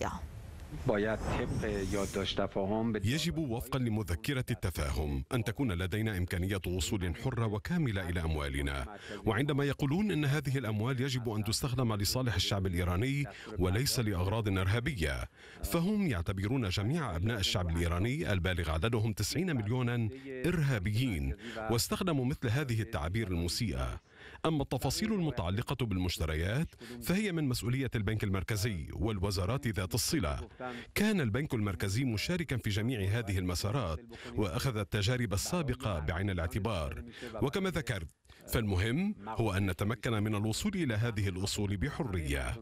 السورية. يجب وفقا لمذكرة التفاهم أن تكون لدينا إمكانية وصول حرة وكاملة إلى أموالنا، وعندما يقولون أن هذه الأموال يجب أن تستخدم لصالح الشعب الإيراني وليس لأغراض إرهابية، فهم يعتبرون جميع أبناء الشعب الإيراني البالغ عددهم 90 مليونا إرهابيين، واستخدموا مثل هذه التعابير المسيئة. أما التفاصيل المتعلقة بالمشتريات فهي من مسؤولية البنك المركزي والوزارات ذات الصلة. كان البنك المركزي مشاركا في جميع هذه المسارات وأخذ التجارب السابقة بعين الاعتبار، وكما ذكرت فالمهم هو أن نتمكن من الوصول إلى هذه الأصول بحرية.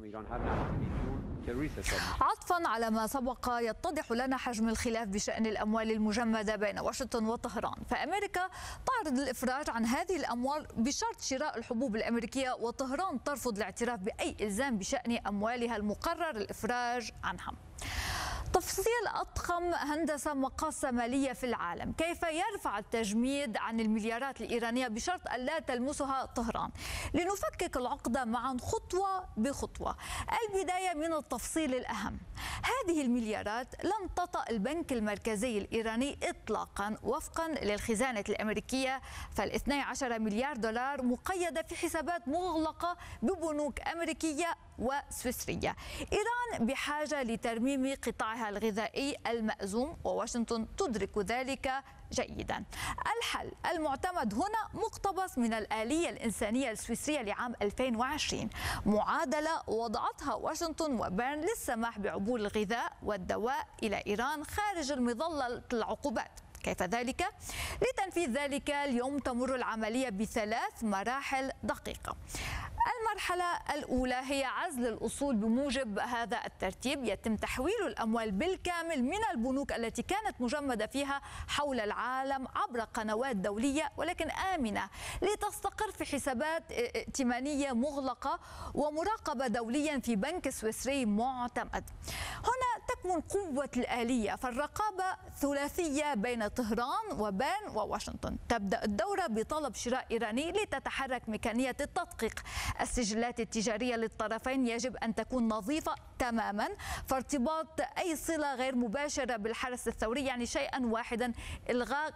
عطفا على ما سبق، يتضح لنا حجم الخلاف بشأن الأموال المجمدة بين واشنطن وطهران، فأمريكا تعرض الإفراج عن هذه الأموال بشرط شراء الحبوب الأمريكية، وطهران ترفض الاعتراف بأي إلزام بشأن أموالها المقرر الإفراج عنها. تفصيل أضخم هندسة مقاصة مالية في العالم، كيف يرفع التجميد عن المليارات الإيرانية بشرط ألا تلمسها طهران. لنفكك العقدة معا خطوة بخطوة. البداية من التفصيل الأهم. هذه المليارات لن تطأ البنك المركزي الإيراني إطلاقا وفقا للخزانة الأمريكية، فال12 مليار دولار مقيدة في حسابات مغلقة ببنوك أمريكية وسويسرية. إيران بحاجة لترميم قطاعها الغذائي المأزوم، وواشنطن تدرك ذلك جيدا. الحل المعتمد هنا مقتبس من الآلية الإنسانية السويسرية لعام 2020، معادلة وضعتها واشنطن وبيرن للسماح بعبور الغذاء والدواء إلى إيران خارج مظلة العقوبات. كيف ذلك؟ لتنفيذ ذلك اليوم تمر العملية بثلاث مراحل دقيقة. المرحلة الأولى هي عزل الأصول بموجب هذا الترتيب. يتم تحويل الأموال بالكامل من البنوك التي كانت مجمدة فيها حول العالم عبر قنوات دولية ولكن آمنة، لتستقر في حسابات ائتمانية مغلقة ومراقبة دوليا في بنك سويسري معتمد. هنا تكمن قوة الآلية، فالرقابة ثلاثية بين طهران وبيرن وواشنطن. تبدأ الدورة بطلب شراء إيراني لتتحرك ميكانية التدقيق. السجلات التجارية للطرفين يجب أن تكون نظيفة تماما، فارتباط أي صلة غير مباشرة بالحرس الثوري يعني شيئا واحدا: إلغاء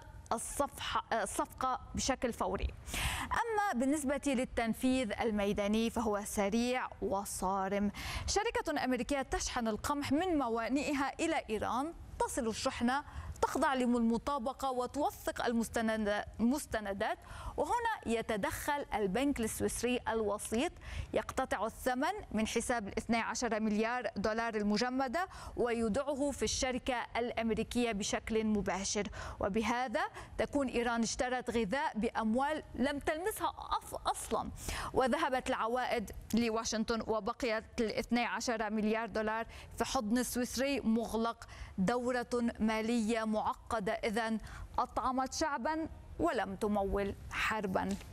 الصفقة بشكل فوري. أما بالنسبة للتنفيذ الميداني فهو سريع وصارم. شركة أمريكية تشحن القمح من موانئها إلى إيران، تصل الشحنة، تخضع للمطابقة وتوثق المستندات، وهنا يتدخل البنك السويسري الوسيط، يقتطع الثمن من حساب 12 مليار دولار المجمدة ويودعه في الشركة الأمريكية بشكل مباشر، وبهذا تكون إيران اشترت غذاء بأموال لم تلمسها أصلا، وذهبت العوائد لواشنطن، وبقيت 12 مليار دولار في حضن سويسري مغلق. دورة مالية معقدة إذن أطعمت شعبا ولم تمول حربا.